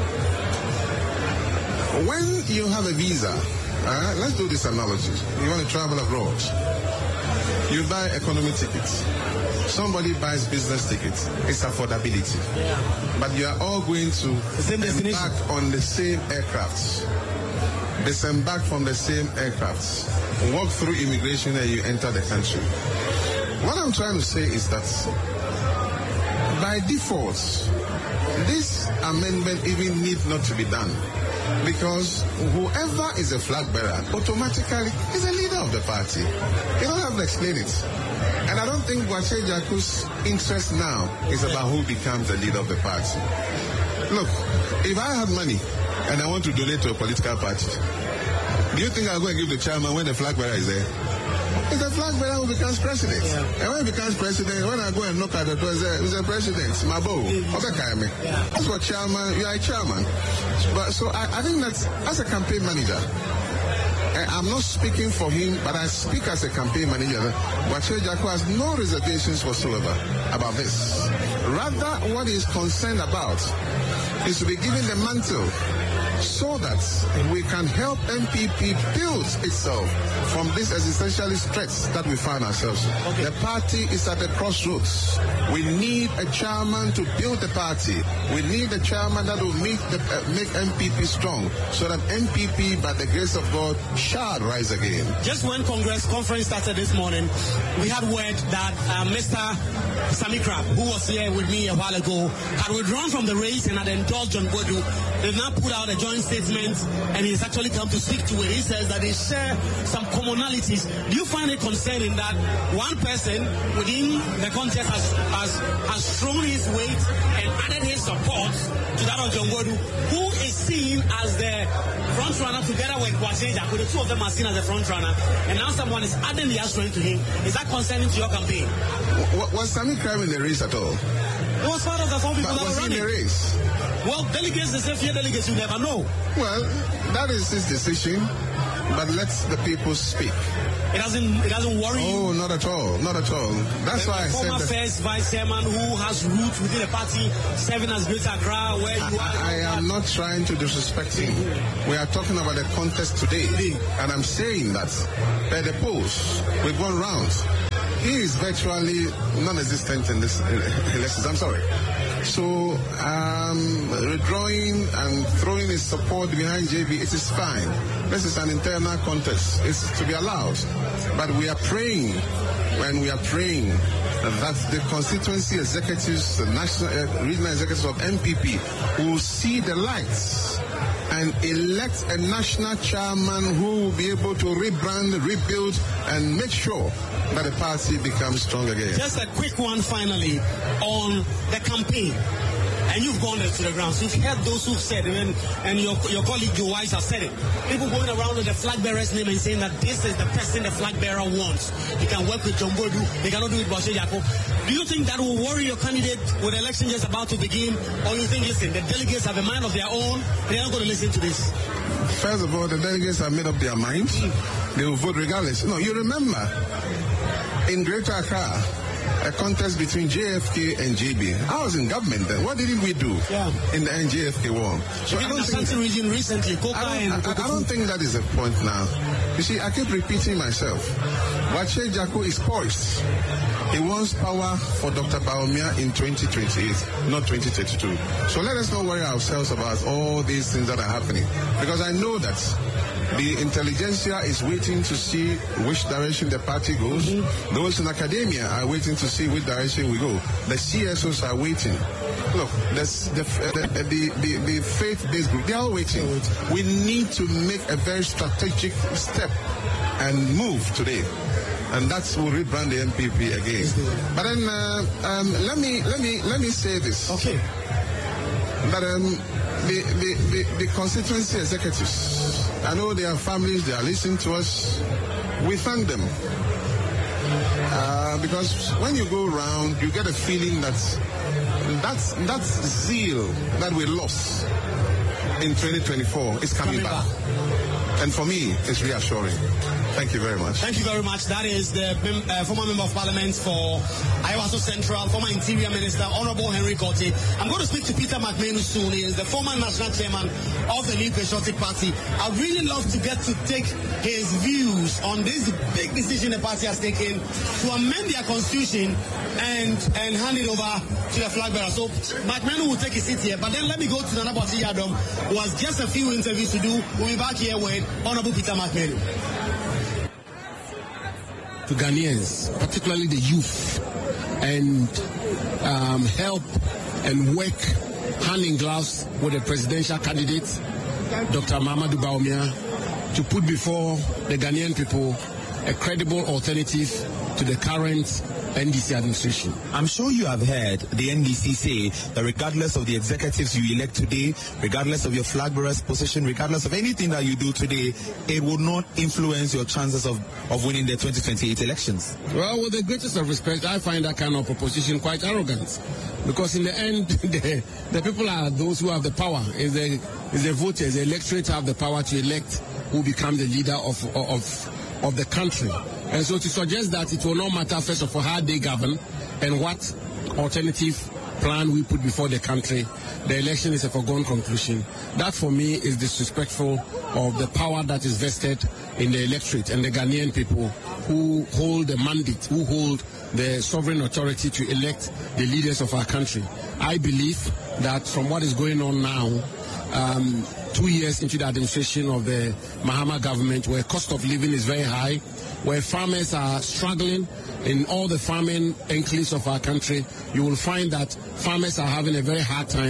Speaker 18: When you have a visa, uh, let's do this analogy. You want to travel abroad. You buy economy tickets. Somebody buys business tickets. It's affordability. Yeah. But you are all going to embark on the same aircraft. Disembark from the same aircraft. Walk through immigration and you enter the country. What I'm trying to say is that by default, this amendment even need not to be done. Because whoever is a flag bearer automatically is a leader of the party. You don't have to explain it. And I don't think Boakye Jaku's interest now is about who becomes the leader of the party. Look, if I have money and I want to donate to a political party, do you think I'll go and give the chairman when the flag bearer is there? It's the flag bearer who becomes president. Yeah. And when he becomes president, when I go and knock at the door, he's a president. Mabo. Yeah. That's what chairman, you are a chairman. But so I, I think that as a campaign manager, I'm not speaking for him, but I speak as a campaign manager. Boakye Jaku has no reservations whatsoever about this. Rather, what he is concerned about is to be given the mantle so that we can help N P P build itself from this existentialist threats that we find ourselves. Okay. The party is at the crossroads. We need a chairman to build the party. We need a chairman that will make, the, uh, make N P P strong so that N P P, by the grace of God, shall rise again.
Speaker 13: Just when Congress conference started this morning, we had word that uh, Mister Sammy Crab, who was here with me a while ago, had withdrawn from the race and had endorsed John Bodu. They've now put out a joint statement, and he's actually come to speak to it. He says that they share some commonalities. Do you find it concerning that one person within the contest has has, has thrown his weight and added his support to that of John Godu, who is seen as the front runner together with Kwasi Ejaku? The two of them are seen as the front runner, and now someone is adding their strength to him. Is that concerning to your campaign?
Speaker 18: W- was Sami Crime in the race at all?
Speaker 13: It was part of the four people
Speaker 18: but
Speaker 13: that
Speaker 18: was
Speaker 13: were running.
Speaker 18: in the race?
Speaker 13: Well, delegates, they say few delegates, you never know.
Speaker 18: Well, that is his decision, but let the people speak.
Speaker 13: It doesn't, it doesn't worry you?
Speaker 18: Oh, not at all, not at all. That's
Speaker 13: the,
Speaker 18: why
Speaker 13: the
Speaker 18: I said
Speaker 13: former
Speaker 18: that.
Speaker 13: first vice chairman who has roots within the party, serving as Greater Accra, where you are.
Speaker 18: I, I am not trying to disrespect him. We are talking about the contest today, and I'm saying that by the polls, we've gone round. He is virtually non-existent in this elections. I'm sorry. So, um, withdrawing and throwing his support behind J B, it is fine. This is an internal contest. It's to be allowed. But we are praying, when we are praying, that the constituency executives, the national, uh, regional executives of M P P will see the lights and elect a national chairman who will be able to rebrand, rebuild, and make sure that the party becomes strong again.
Speaker 13: Just a quick one finally on the campaign. And you've gone there to the ground. So you've heard those who've said, and, and your, your colleague Joe Wise has said it. People going around with the flag bearer's name and saying that this is the person the flag bearer wants. He can work with John Godu. He cannot do it with Kwasi Ejaku. Do you think that will worry your candidate with the election just about to begin? Or you think, listen, the delegates have a mind of their own, they're not going to listen to this?
Speaker 18: First of all, the delegates have made up their minds. They will vote regardless. No, you remember, in Greater Accra, a contest between J F K and J B. I was in government then. What didn't we do
Speaker 13: yeah.
Speaker 18: in the end J F K won?
Speaker 13: So in the Ashanti region recently, Coca
Speaker 18: I
Speaker 13: and
Speaker 18: don't, I, I don't think that is a point now. You see, I keep repeating myself. Kwasi Ejaku is poised. He wants power for Doctor Bawumia in twenty twenty-eight, not twenty thirty-two. So let us not worry ourselves about all these things that are happening. Because I know that the intelligentsia is waiting to see which direction the party goes. Mm-hmm. Those in academia are waiting to see which direction we go. The C S Os are waiting. Look, the, the, the, the, the faith-based group, they are waiting. We need to make a very strategic step and move today. And that's will rebrand the M P P again. But then uh, um, let me let me let me say this.
Speaker 13: Okay.
Speaker 18: But um, the, the, the, the constituency executives, I know their families, they are listening to us. We thank them. Uh, because when you go around, you get a feeling that that's, that zeal that we lost in twenty twenty-four is coming, coming back. back. And for me, it's reassuring. Thank you very much.
Speaker 13: Thank you very much. That is the uh, former Member of Parliament for Ayawaso Central, former Interior Minister, Honorable Henry Kortey. I'm going to speak to Peter McMahon soon. He is the former National Chairman of the New Patriotic Party. I'd really love to get to take his views on this big decision the party has taken to amend their constitution and, and hand it over to the flag bearer. So McMahon will take his seat here. But then let me go to Nana Boti Yadom, who has just a few interviews to do. We'll be back here with Honorable Peter McMahon.
Speaker 19: To Ghanaians, particularly the youth, and um, help and work hand in gloves with the presidential candidate, Doctor Mahamudu Bawumia, to put before the Ghanaian people a credible alternative to the current N D C administration.
Speaker 20: I'm sure you have heard the N D C say that regardless of the executives you elect today, regardless of your flag bearer's position, regardless of anything that you do today, it will not influence your chances of, of winning the twenty twenty-eight elections.
Speaker 19: Well, with the greatest of respect, I find that kind of proposition quite arrogant. Because in the end, the, the people are those who have the power. Is the, is the voters, the electorate have the power to elect who become the leader of, of, of the country. And so to suggest that it will not matter, first of all, how they govern and what alternative plan we put before the country, the election is a foregone conclusion. That for me is disrespectful of the power that is vested in the electorate and the Ghanaian people who hold the mandate, who hold the sovereign authority to elect the leaders of our country. I believe that from what is going on now, um, two years into the administration of the Mahama government, where cost of living is very high, where farmers are struggling in all the farming enclaves of our country, you will find that farmers are having a very hard time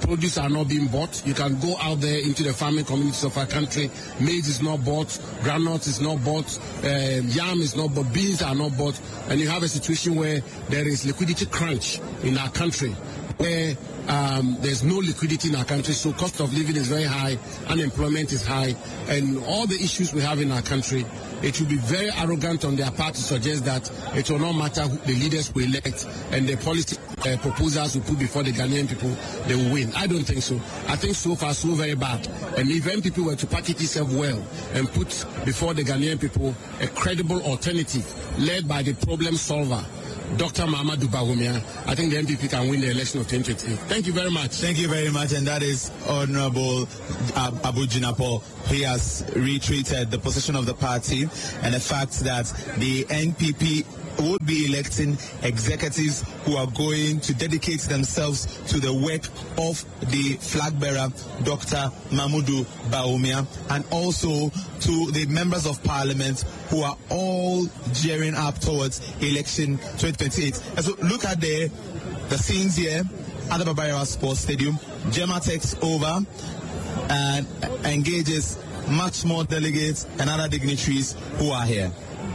Speaker 19: produce are not being bought. You can go out there into the farming communities of our country. Maize is not bought, groundnut is not bought, um, yam is not bought, beans are not bought, and you have a situation where there is liquidity crunch in our country, where um, there's no liquidity in our country, so cost of living is very high, unemployment is high, and all the issues we have in our country. It will be very arrogant on their part to suggest that it will not matter who the leaders we elect and the policy uh, proposals we put before the Ghanaian people, they will win. I don't think so. I think so far so very bad. And if M P P were to package itself well and put before the Ghanaian people a credible alternative led by the problem solver, Doctor Mahamudu Bawumia, I think the M P P can win the election of twenty twenty-eight. Thank you very much.
Speaker 20: Thank you very much. And that is Honorable Ab- Abu Jinapo. He has retreated the position of the party and the fact that the N P P would be electing executives who are going to dedicate themselves to the work of the flag bearer, Doctor Mahamudu Bawumia, and also to the members of parliament who are all gearing up towards election twenty twenty-eight. And so look at the, the scenes here at the Barbara Sports Stadium. Gemma takes over and engages much more delegates and other dignitaries who are here.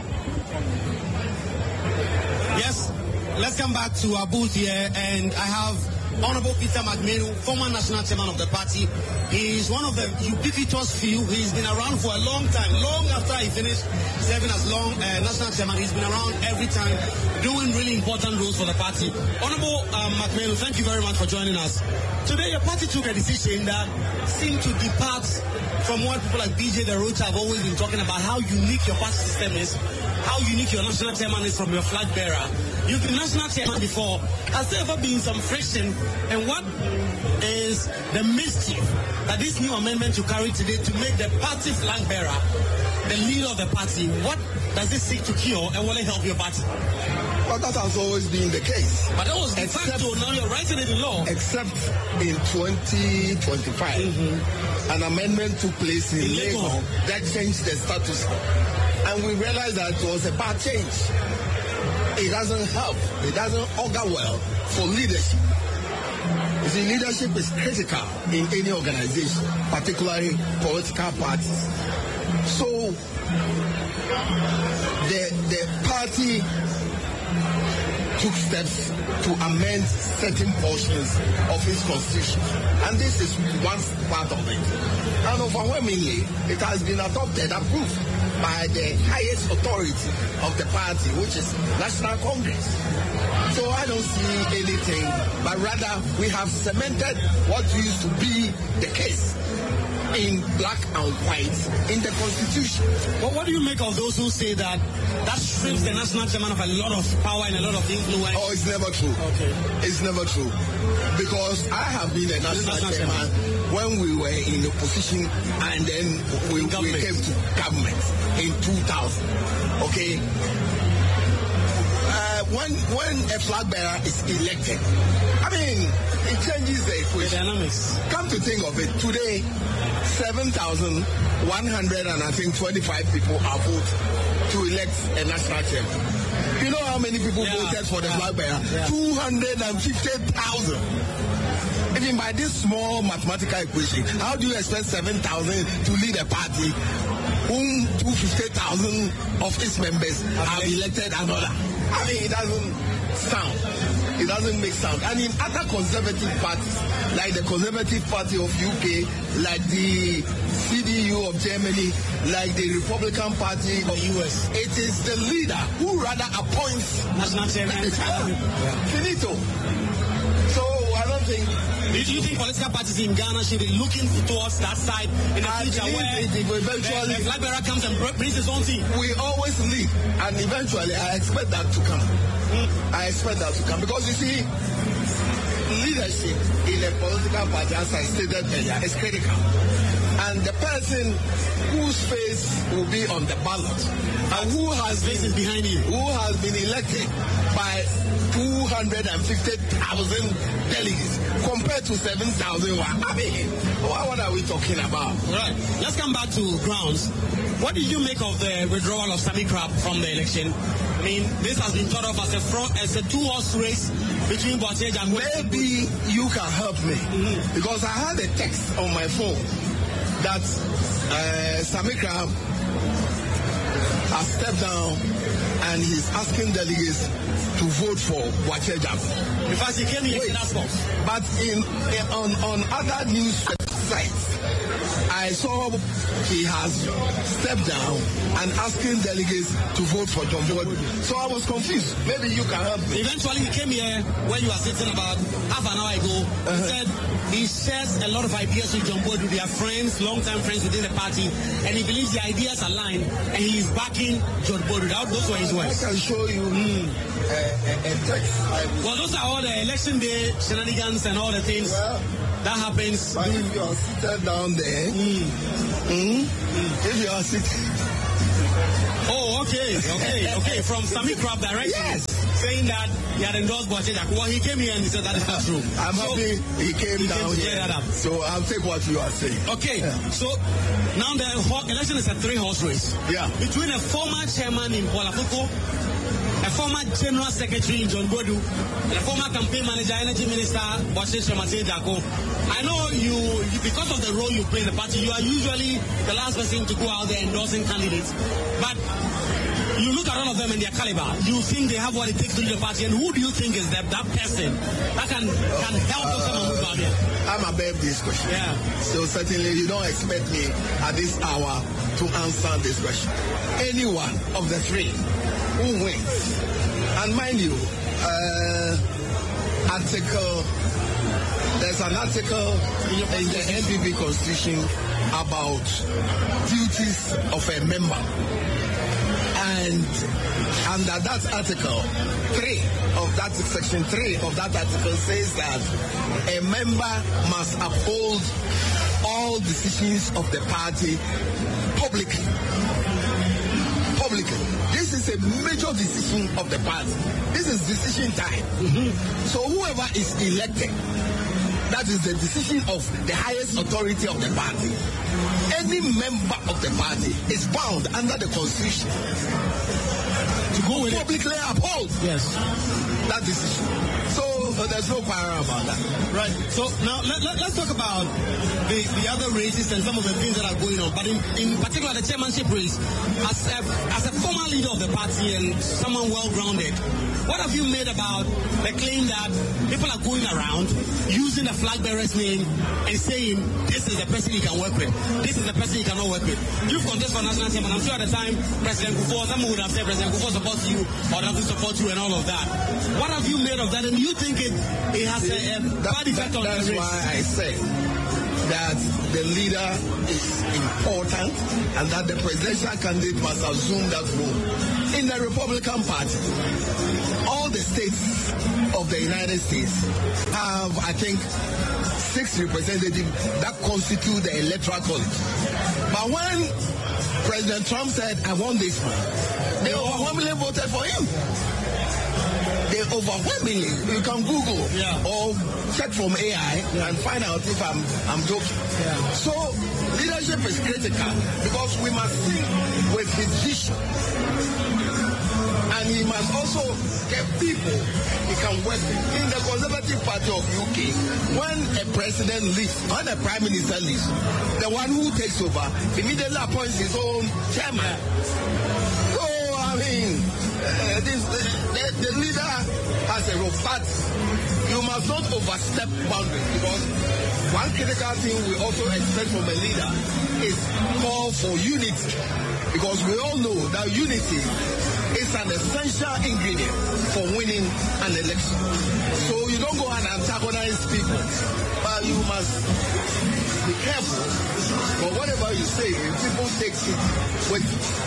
Speaker 13: Yes, let's come back to our booth here, and I have Honorable Peter McMahon, former national chairman of the party. He is one of the ubiquitous few. He's been around for a long time, long after he finished serving as long uh, national chairman. He's been around every time, doing really important roles for the party. Honorable um, McMahon, thank you very much for joining us. Today, your party took a decision that seemed to depart from what people like B J the Roach have always been talking about, how unique your party system is, how unique your national chairman is from your flag bearer. You've been national chairman before. Has there ever been some friction? And what is the mischief that this new amendment you carry today to make the party flag bearer the leader of the party? What does this seek to cure, and will it help your party?
Speaker 21: Well, that has always been the case.
Speaker 13: But that was the fact, so now you're writing it in law.
Speaker 21: Except in twenty twenty-five, mm-hmm. an amendment took place in, in Lagos that changed the status. And we realized that it was a bad change. It doesn't help. It doesn't augur well for leadership. You see, leadership is critical in any organization, particularly political parties. So, the, the party took steps to amend certain portions of its constitution. And this is one part of it. And overwhelmingly, it has been adopted, approved by the highest authority of the party, which is National Congress. So I don't see anything, but rather we have cemented what used to be the case in black and white in the Constitution.
Speaker 13: Well, what do you make of those who say that that strips the national chairman of a lot of power and a lot of influence?
Speaker 21: Oh, it's never true. Okay. It's never true. Because I have been a national, national chairman, chairman when we were in opposition and then we, we came to government in two thousand. Okay? Uh, when when a flag bearer is elected, I mean, it changes the equation.
Speaker 13: The dynamics.
Speaker 21: Come to think of it, today, seven thousand one hundred and I think twenty-five people are voted to elect a national chairman. You know how many people yeah. voted for the yeah. flag bearer? Yeah. two hundred fifty thousand. Even by this small mathematical equation, how do you expect seven thousand to lead a party whom two hundred fifty thousand of its members have elected another? I mean, it doesn't sound. It doesn't make sound. And in other conservative parties, like the Conservative Party of U K, like the C D U of Germany, like the Republican Party of U S, it is the leader who rather appoints national chairman. Finito. So I don't think.
Speaker 13: Do you think political parties in Ghana should be looking towards that side in the
Speaker 21: I
Speaker 13: future where
Speaker 21: it will eventually
Speaker 13: the, the flag bearer comes and brings his own team?
Speaker 21: We always lead, and eventually I expect that to come. Mm. I expect that to come because you see, leadership in a political party, as I stated earlier, is critical. And the person whose face will be on the ballot and who has been
Speaker 13: behind you,
Speaker 21: who has been elected by two hundred fifty thousand delegates compared to seven thousand. I mean, what are we talking about?
Speaker 13: Right. Let's come back to grounds. What did you make of the withdrawal of Sammy Crab from the election? I mean, this has been thought of as a front, as a two-horse race between Boateng and
Speaker 21: maybe you can help me mm-hmm. because I had a text on my phone that uh, Samikra has stepped down and he's asking delegates to vote for Boateng.
Speaker 13: In fact, he came here in that box.
Speaker 21: But in, in on on other news sites, I saw he has stepped down and asking delegates to vote for John Bodu. So I was confused. Maybe you can help me.
Speaker 13: Eventually, he came here when you were sitting about half an hour ago. Uh-huh. He said he shares a lot of ideas with John Bodu. They are friends, long-time friends within the party, and he believes the ideas align, and he is backing John Bodu. Those were his words.
Speaker 21: I can show you mm. a, a, a text.
Speaker 13: Well, those are all the election day shenanigans and all the things. Well, that happens.
Speaker 21: But if you are seated down there, mm. Mm, mm. if you are seated.
Speaker 13: Oh, okay, okay, okay. From Sami Crab directly.
Speaker 21: Yes.
Speaker 13: Saying that he had endorsed Boateng. Well, he came here and he said that is not true.
Speaker 21: I'm so, happy he came he down here. That up. So I'll take what you are saying.
Speaker 13: Okay, yeah. So now the election is a three-horse race.
Speaker 21: Yeah.
Speaker 13: Between a former chairman in Paul Afoko, a former general secretary in John Bodu, and a former campaign manager, energy minister, Boateng Shemate Dako. I know you, you, because of the role you play in the party, you are usually the last person to go out there endorsing candidates. But you look at all of them and their caliber, you think they have what it takes to lead the party, and who do you think is that, that person that can, can help us uh, move out there?
Speaker 21: I'm above this question.
Speaker 13: Yeah.
Speaker 21: So certainly you don't expect me at this hour to answer this question. Any one of the three who wins, and mind you, uh, article, there's an article in the N P P Constitution about duties of a member. And under that article, three of that section three of that article says that a member must uphold all decisions of the party publicly. Publicly. This is a major decision of the party. This is decision time. Mm-hmm. So whoever is elected, that is the decision of the highest authority of the party. Any member of the party is bound under the Constitution to go with publicly it. uphold
Speaker 13: yes.
Speaker 21: that decision. So uh, there's no power about that.
Speaker 13: Right. So now let, let, let's talk about the, the other races and some of the things that are going on. But in, in particular, the chairmanship race, as a, as a former leader of the party and someone well-grounded, what have you made about the claim that people are going around using the flag bearer's name and saying this is the person you can work with, this is the person you cannot work with? You've contested for national chairman. I'm sure at the time President Kufuor, someone would have said President Kufuor supports you or doesn't support you and all of that. What have you made of that? And do you think it, it has a, a bad effect on the race?
Speaker 21: That's why I say that the leader is important and that the presidential candidate must assume that role. In the Republican Party, all the states of the United States have, I think, six representatives that constitute the Electoral College. But when President Trump said, I want this man, they overwhelmingly voted for him. They overwhelmingly, you can Google yeah. or check from A I yeah. and find out if I'm I'm joking. Yeah. So leadership is critical because we must think with his vision. And he must also get people he can work with. In the Conservative Party of U K, when a president leaves, when a prime minister leaves, the one who takes over immediately appoints his own chairman. So, I mean, uh, this, uh, the, the leader has a role, but you must not overstep boundaries because one critical thing we also expect from a leader is call for unity. Because we all know that unity is an essential ingredient for winning an election. So you don't go and antagonize people, but you must be careful. But whatever you say, people take it with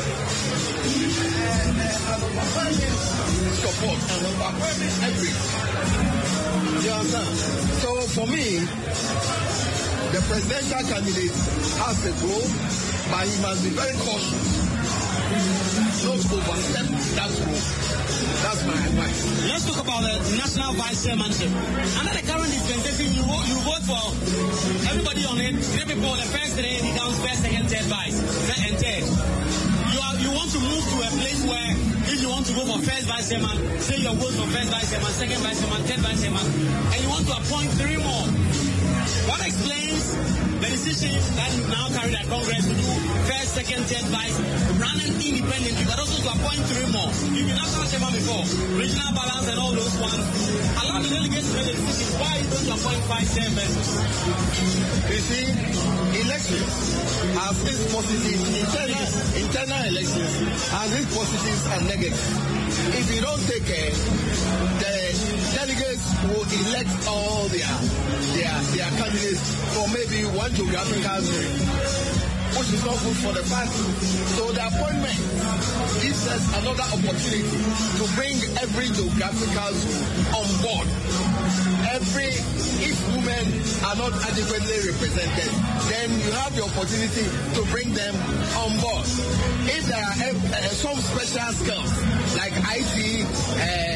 Speaker 21: support and overwhelming everything. You understand? So for me, the presidential candidate has a role, but he must be very cautious. Not overstep that role. That's my advice.
Speaker 13: Let's talk about the national vice chairmanship. Under the current dispensation, you vote, you vote for everybody on it. Three people, the first three becomes first, second, third vice, and third. You are you want to move to a place where if you want to go for first vice chairman, say your vote for first vice chairman, second vice chairman, third vice chairman, and you want to appoint three more. What explains the decision that you now carry at Congress to do first, second, third vice, running independently, but also to appoint three more? You've been national chairman before, regional balance and all those ones. Allow the delegates to make the decision. Why don't you appoint five chairpersons?
Speaker 21: You see, elections have its positives, internal, internal elections have its positives and negatives. If you don't take care, the delegates will elect all their their their candidates for maybe one geographical zone, which is not good for the party. So the appointment gives us another opportunity to bring every geographical zone on board. Every, if women are not adequately represented, then you have the opportunity to bring them on board. If there are uh, some special skills like I T, uh,